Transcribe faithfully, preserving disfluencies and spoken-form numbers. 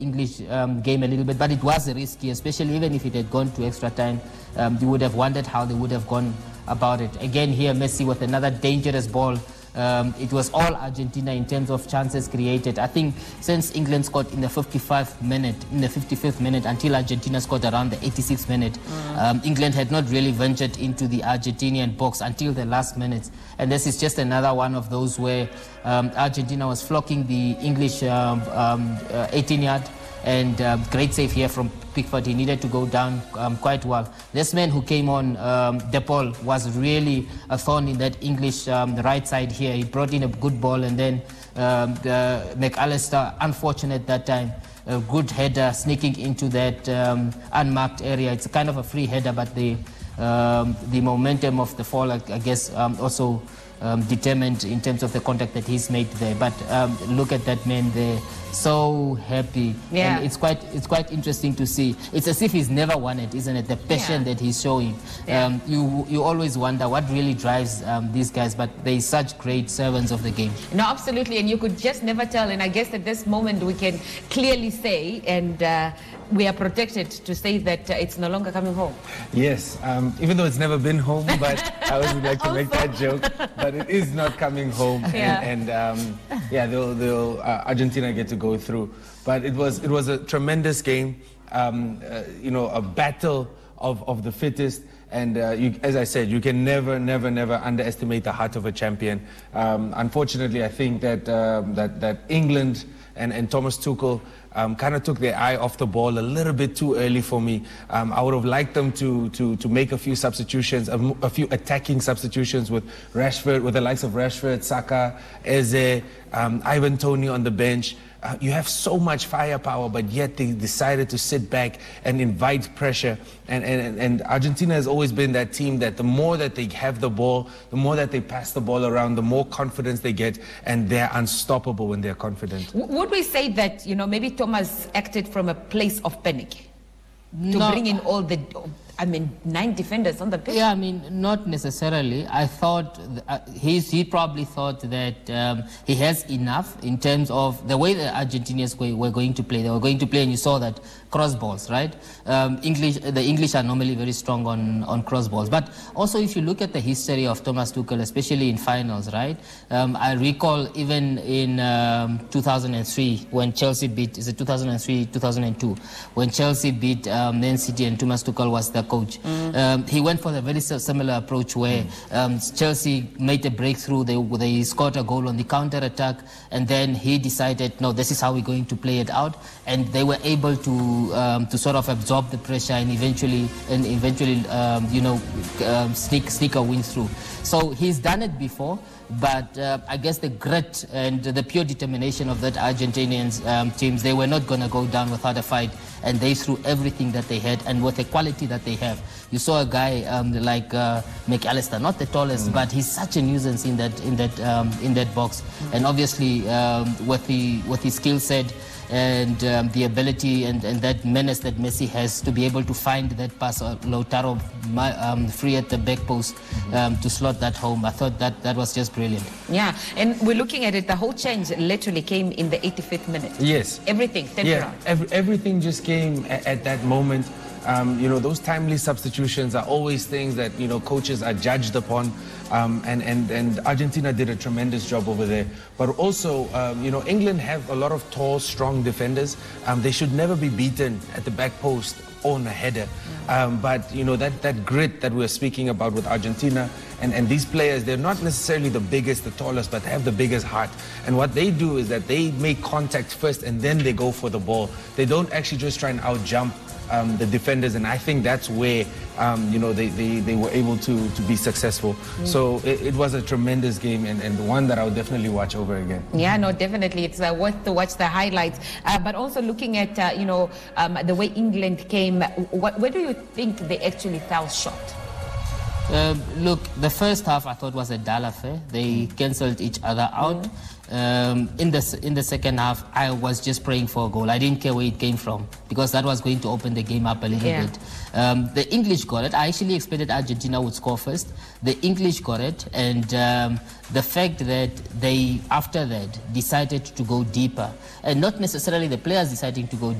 English um, game a little bit, but it was risky, especially even if it had gone to extra time. Um, you would have wondered how they would have gone about it. Again here, Messi with another dangerous ball. Um, it was all Argentina in terms of chances created. I think since England scored in the fifty-fifth minute, in the fifty-fifth minute, until Argentina scored around the eighty-sixth minute, mm. um, England had not really ventured into the Argentinian box until the last minutes. And this is just another one of those where um, Argentina was flocking the English um, um, uh, eighteen yard. And uh, great save here from Pickford. He needed to go down um, quite well. This man who came on, um, De Paul, was really a thorn in that English um, the right side here. He brought in a good ball, and then um, the McAllister, unfortunate that time, a good header sneaking into that um, unmarked area. It's a kind of a free header, but the um, the momentum of the fall, I, I guess, um, also um, determined in terms of the contact that he's made there. But um, look at that man there. So happy. Yeah. And it's quite it's quite interesting to see. It's as if he's never won it, isn't it? The passion yeah. that he's showing. Yeah. Um, you you always wonder what really drives um, these guys, but they're such great servants of the game. No, absolutely, and you could just never tell. And I guess at this moment we can clearly say, and uh, we are protected to say that uh, it's no longer coming home. Yes, um, even though it's never been home, but I would like to make that joke. But it is not coming home, yeah. and, and um, yeah, they'll, they'll uh, Argentina get to go through. But it was it was a tremendous game, um, uh, you know, a battle of of the fittest. And uh, you, as I said, you can never, never, never underestimate the heart of a champion. Um, unfortunately, I think that um, that that England and, and Thomas Tuchel um, kind of took their eye off the ball a little bit too early for me. Um, I would have liked them to to to make a few substitutions, a, a few attacking substitutions with Rashford, with the likes of Rashford, Saka, Eze, um, Ivan Toney on the bench. Uh, you have so much firepower, but yet they decided to sit back and invite pressure. And, and, and Argentina has always been that team that the more that they have the ball, the more that they pass the ball around, the more confidence they get, and they're unstoppable when they're confident. W would we say that, you know, maybe Thomas acted from a place of panic to No. bring in all the, I mean, nine defenders on the pitch? Yeah, I mean, not necessarily. I thought uh, he's, he probably thought that um, he has enough in terms of the way the Argentinians were going to play. They were going to play, and you saw that cross balls, right? Um, English, the English are normally very strong on, on cross balls. But also, if you look at the history of Thomas Tuchel, especially in finals, right? Um, I recall even in um, two thousand three when Chelsea beat, is it two thousand three, two thousand two, when Chelsea beat um, Man City and Thomas Tuchel was the coach. Mm. Um, he went for a very similar approach where um, Chelsea made a breakthrough. They, they scored a goal on the counter-attack, and then he decided, no, this is how we're going to play it out. And they were able to um, to sort of absorb the pressure and eventually, and eventually, um, you know, um, sneak, sneak a win through. So he's done it before. But uh, I guess the grit and the pure determination of that Argentinian um, teams, they were not going to go down without a fight, and they threw everything that they had, and with the quality that they have. You saw a guy um, like uh, McAllister, not the tallest, mm. but he's such a nuisance in that in that um, in that box, mm. and obviously um, with the with his skill set and um, the ability and, and that menace that Messi has to be able to find that pass, uh, Lautaro um, free at the back post um, to slot that home. I thought that that was just brilliant. Yeah, and we're looking at it, the whole change literally came in the eighty-fifth minute. Yes. Everything, yeah, every, everything just came at, at that moment. Um, you know, those timely substitutions are always things that, you know, coaches are judged upon. Um, and, and, and Argentina did a tremendous job over there. But also, um, you know, England have a lot of tall, strong defenders. Um, they should never be beaten at the back post or on a header. Um, but, you know, that, that grit that we're speaking about with Argentina, and, and these players, they're not necessarily the biggest, the tallest, but they have the biggest heart. And what they do is that they make contact first and then they go for the ball. They don't actually just try and out-jump Um, the defenders, and I think that's where um, you know they, they, they were able to, to be successful. Mm. So it, it was a tremendous game, and, and one that I would definitely watch over again. Yeah, no, definitely, it's uh, worth to watch the highlights. Uh, but also looking at uh, you know um, the way England came, what, where do you think they actually fell short? Um, look, the first half I thought was a dull affair. They cancelled each other out. Um, in the in the second half, I was just praying for a goal. I didn't care where it came from because that was going to open the game up a little Yeah. bit. Um, the English got it. I actually expected Argentina would score first. The English got it, and um, the fact that they after that decided to go deeper, and not necessarily the players deciding to go